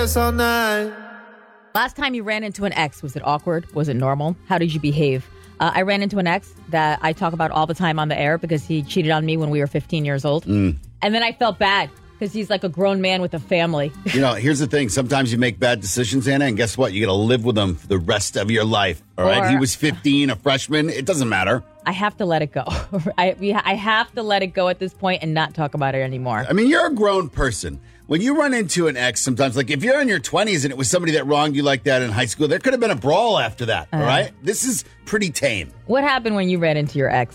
kiss all night. Last time you ran into an ex, was it awkward? Was it normal? How did you behave? I ran into an ex that I talk about all the time on the air because he cheated on me when we were 15 years old. And then I felt bad because he's like a grown man with a family. You know, here's the thing. Sometimes you make bad decisions, Anna, and guess what? You got to live with them for the rest of your life. All right? He was 15, a freshman. It doesn't matter. I have to let it go. I have to let it go at this point and not talk about it anymore. I mean, you're a grown person. When you run into an ex sometimes, like if you're in your 20s and it was somebody that wronged you like that in high school, there could have been a brawl after that, all right? This is pretty tame. What happened when you ran into your ex?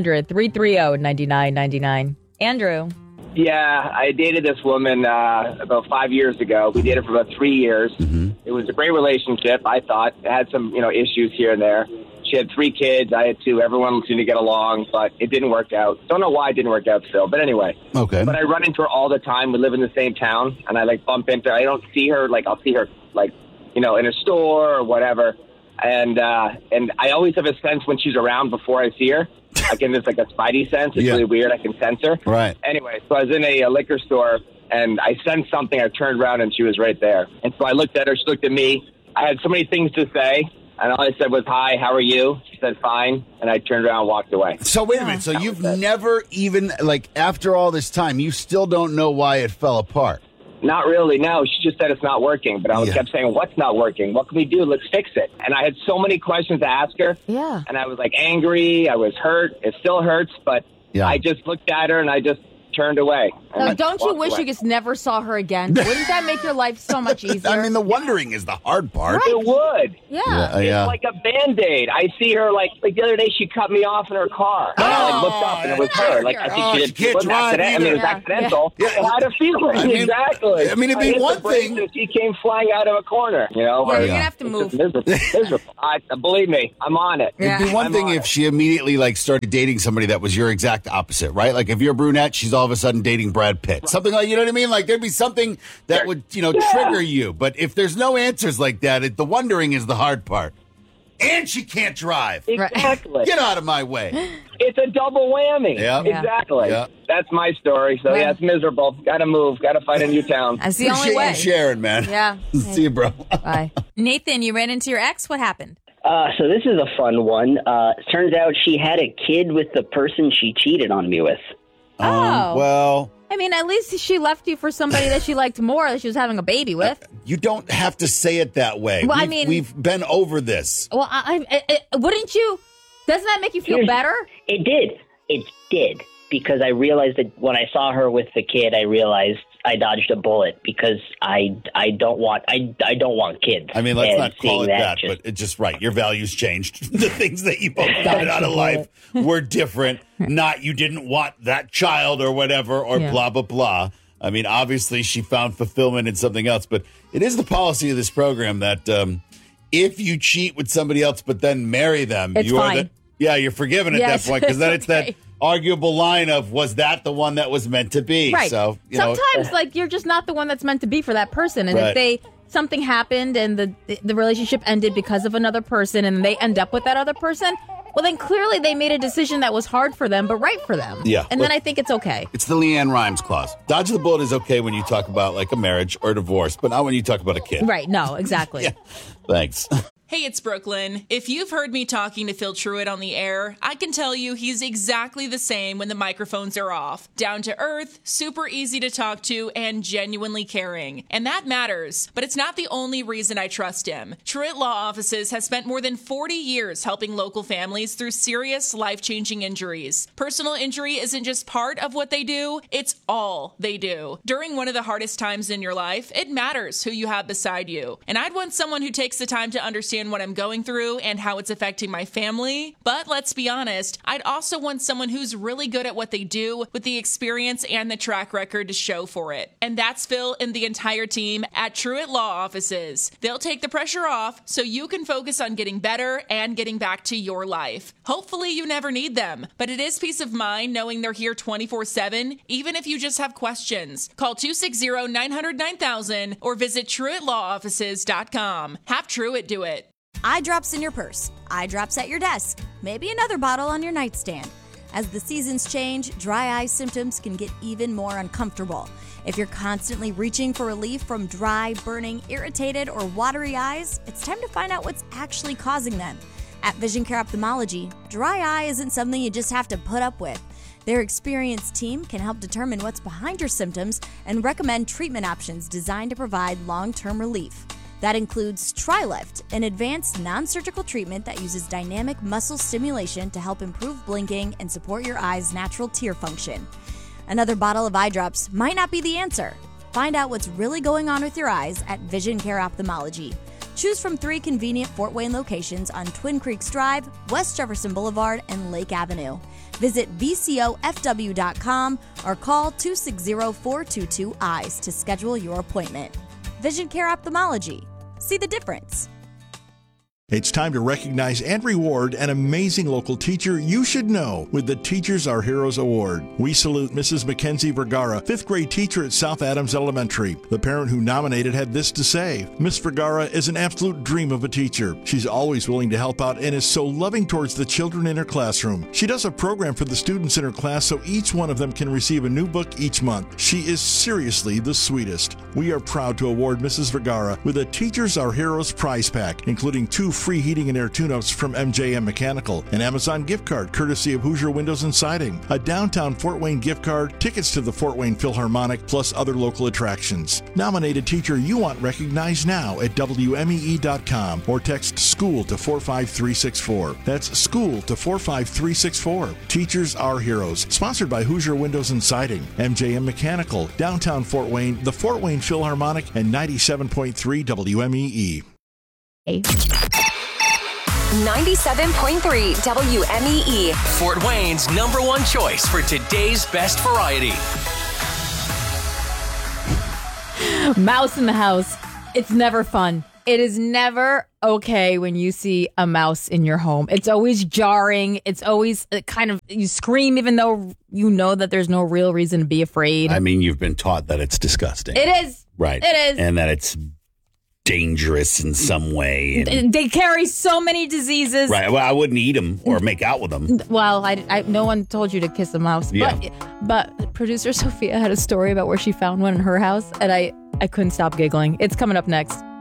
1-800-330-9999. Andrew. Yeah, I dated this woman about 5 years ago. We dated for about 3 years. It was a great relationship, I thought. It had some, issues here and there. She had 3 kids. I had 2. Everyone seemed to get along, but it didn't work out. Don't know why it didn't work out still, but anyway. Okay. But I run into her all the time. We live in the same town, and I bump into her. I don't see her I'll see her in a store or whatever. And I always have a sense when she's around before I see her. I get this a spidey sense. It's really weird. I can sense her. Right. Anyway, so I was in a liquor store, and I sensed something. I turned around, and she was right there. And so I looked at her. She looked at me. I had so many things to say. And all I said was, hi, how are you? She said, fine. And I turned around and walked away. So wait a minute. So you've never even, after all this time, you still don't know why it fell apart? Not really, no. She just said it's not working. But I kept saying, what's not working? What can we do? Let's fix it. And I had so many questions to ask her. Yeah. And I was angry. I was hurt. It still hurts. But I just looked at her and I just turned away. So don't you wish you just never saw her again? Wouldn't that make your life so much easier? I mean, the wondering is the hard part. Right. It would. Yeah. It's like a Band-Aid. I see her like the other day she cut me off in her car. And I looked up and it was her. I think she did. It was accidental. Yeah. I had a feeling. Exactly. I mean, it'd be one thing. And she came flying out of a corner, Yeah, you're going to have to move. Miserable. Believe me, I'm on it. It'd be one thing if she immediately started dating somebody that was your exact opposite, right? Like if you're brunette, she's all of a sudden dating Brad Pitt. Something like, you know what I mean? Like there'd be something that would, trigger you. But if there's no answers like that, the wondering is the hard part. And she can't drive. Exactly. Get out of my way. It's a double whammy. Yep. Exactly. Yep. That's my story. So, it's miserable. Got to move. Got to find a new town. That's the only way. You sharing, man. Yeah. See you, bro. Bye. Nathan, you ran into your ex. What happened? So this is a fun one. Turns out she had a kid with the person she cheated on me with. Well, I mean, at least she left you for somebody that she liked more, that she was having a baby with. You don't have to say it that way. Well, we've been over this. Well, wouldn't you? Doesn't that make you feel better? It did. It did. Because I realized that when I saw her with the kid, I realized I dodged a bullet because I don't want kids. I mean, let's not call it that, but it's just right. Your values changed. The things that you both wanted out of life were different. Not you didn't want that child or whatever or blah, blah, blah. I mean, obviously she found fulfillment in something else, but it is the policy of this program that if you cheat with somebody else but then marry them, it's fine. You're forgiven at that point because then it's that arguable line of, was that the one that was meant to be? Right. So sometimes you're just not the one that's meant to be for that person. And if something happened and the relationship ended because of another person and they end up with that other person, well, then clearly they made a decision that was hard for them, but right for them. Yeah. And then I think it's okay. It's the Leanne Rimes clause. Dodge the bullet is okay when you talk about a marriage or divorce, but not when you talk about a kid. Right. No, exactly. Yeah. Thanks. Hey, it's Brooklyn. If you've heard me talking to Phil Truitt on the air, I can tell you he's exactly the same when the microphones are off. Down to earth, super easy to talk to, and genuinely caring. And that matters, but it's not the only reason I trust him. Truitt Law Offices has spent more than 40 years helping local families through serious, life-changing injuries. Personal injury isn't just part of what they do, it's all they do. During one of the hardest times in your life, it matters who you have beside you. And I'd want someone who takes the time to understand what I'm going through and how it's affecting my family. But let's be honest, I'd also want someone who's really good at what they do with the experience and the track record to show for it. And that's Phil and the entire team at Truitt Law Offices. They'll take the pressure off so you can focus on getting better and getting back to your life. Hopefully you never need them, but it is peace of mind knowing they're here 24/7, even if you just have questions. Call 260-900-9000 or visit TruittLawOffices.com. Have Truitt do it. Eye drops in your purse, eye drops at your desk, maybe another bottle on your nightstand. As the seasons change, dry eye symptoms can get even more uncomfortable. If you're constantly reaching for relief from dry, burning, irritated, or watery eyes, it's time to find out what's actually causing them. At Vision Care Ophthalmology, dry eye isn't something you just have to put up with. Their experienced team can help determine what's behind your symptoms and recommend treatment options designed to provide long-term relief. That includes TriLift, an advanced non-surgical treatment that uses dynamic muscle stimulation to help improve blinking and support your eye's natural tear function. Another bottle of eye drops might not be the answer. Find out what's really going on with your eyes at Vision Care Ophthalmology. Choose from 3 convenient Fort Wayne locations on Twin Creeks Drive, West Jefferson Boulevard, and Lake Avenue. Visit VCOFW.com or call 260-422-EYES to schedule your appointment. Vision Care Ophthalmology. See the difference. It's time to recognize and reward an amazing local teacher you should know with the Teachers Are Heroes Award. We salute Mrs. Mackenzie Vergara, 5th grade teacher at South Adams Elementary. The parent who nominated had this to say: Miss Vergara is an absolute dream of a teacher. She's always willing to help out and is so loving towards the children in her classroom. She does a program for the students in her class so each one of them can receive a new book each month. She is seriously the sweetest. We are proud to award Mrs. Vergara with a Teachers Are Heroes prize pack, including 2 free heating and air tune-ups from MJM Mechanical, an Amazon gift card courtesy of Hoosier Windows and Siding, a downtown Fort Wayne gift card, tickets to the Fort Wayne Philharmonic, plus other local attractions. Nominate a teacher you want recognized now at WMEE.com or text SCHOOL to 45364. That's SCHOOL to 45364. Teachers Are Heroes. Sponsored by Hoosier Windows and Siding, MJM Mechanical, downtown Fort Wayne, the Fort Wayne Philharmonic, and 97.3 WMEE. 97.3 WMEE. Fort Wayne's #1 choice for today's best variety. Mouse in the house. It's never fun. It is never okay when you see a mouse in your home. It's always jarring. It's always kind of, you scream even though you know that there's no real reason to be afraid. I mean, you've been taught that it's disgusting. It is. Right. It is. And that it's dangerous in some way. And they carry so many diseases. Right. Well, I wouldn't eat them or make out with them. Well, I no one told you to kiss a mouse. Yeah. But producer Sophia had a story about where she found one in her house, and I couldn't stop giggling. It's coming up next.